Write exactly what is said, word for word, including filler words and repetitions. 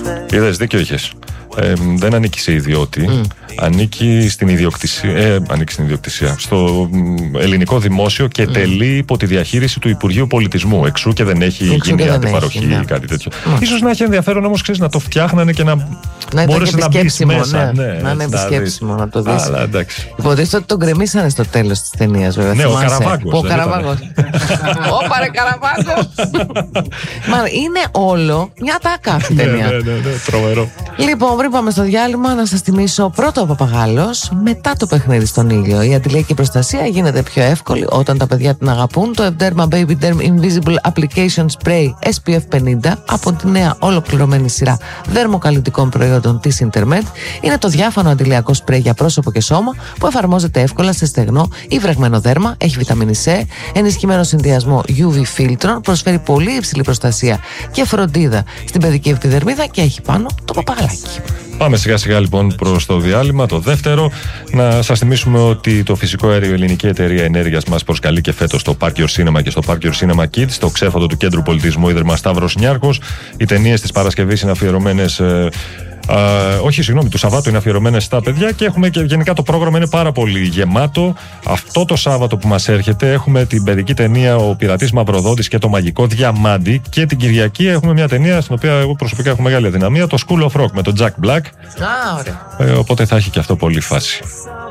Είδες, δίκιο είχες. Ε, δεν ανήκει σε ιδιώτη, mm. ανήκει στην ιδιοκτησία, ε, ανήκει στην ιδιοκτησία, στο ελληνικό δημόσιο και mm. τελεί υπό τη διαχείριση του Υπουργείου Πολιτισμού. Εξού και δεν έχει Εξού γίνει δεν αντιπαροχή ή ναι. κάτι τέτοιο. Mm. Ίσως να έχει ενδιαφέρον όμως, ξέρεις, να το φτιάχνανε και να, να μπόρεσε να μπεις μέσα. Ναι, ναι, να είναι επισκέψιμο, να το δεις. Αλλά εντάξει. Υποτίθεται ότι τον γκρεμίσανε στο τέλος της ταινίας, βέβαια. Ναι, ο Καραβάγκος. Ο Καραβάγκος. Ω, παρε Καραβάγκος. Μα είναι όλο μια τάκα αυτή η ταινία. Ναι, ναι, ναι, τρομερό. Λοιπόν, πριν πάμε στο διάλειμμα, να σας θυμίσω πρώτο ο Παπαγάλος, μετά το παιχνίδι στον ήλιο. Η αντιλαϊκή προστασία γίνεται πιο εύκολη όταν τα παιδιά την αγαπούν. Το Ederma Baby Derm Invisible Application Spray ες πι εφ πενήντα από τη νέα ολοκληρωμένη σειρά δερμοκαλλιτικών προϊόντων της Intermed είναι το διάφανο αντιλιακό σπρέι για πρόσωπο και σώμα που εφαρμόζεται εύκολα σε στεγνό ή βρεγμένο δέρμα, έχει βιταμίνη C, ενισχυμένο συνδυασμό γιου βι φίλτρων, προσφέρει πολύ υψηλή προστασία και φροντίδα στην παιδική επιδερμίδα και έχει πάνω το παπαγαλάκι. Πάμε σιγά σιγά λοιπόν προς το διάλειμμα, το δεύτερο. Να σας θυμίσουμε ότι το φυσικό αέριο, η ελληνική εταιρεία ενέργειας, μας προσκαλεί και φέτος στο Park Your Cinema και στο Park Your Cinema Kids, στο ξέφωτο του Κέντρου Πολιτισμού Ίδρυμα Σταύρος Νιάρχος. Οι ταινίες της Παρασκευής είναι αφιερωμένες. Ε, Uh, όχι, συγγνώμη, του Σαββάτου είναι αφιερωμένες στα παιδιά και έχουμε και γενικά το πρόγραμμα είναι πάρα πολύ γεμάτο. Αυτό το Σάββατο που μας έρχεται έχουμε την παιδική ταινία Ο Πειρατής Μαυροδότης και το Μαγικό Διαμάντι και την Κυριακή έχουμε μια ταινία στην οποία εγώ προσωπικά έχω μεγάλη αδυναμία, το School of Rock με τον Jack Black. Α, ωραία. Ε, οπότε θα έχει και αυτό πολύ φάση.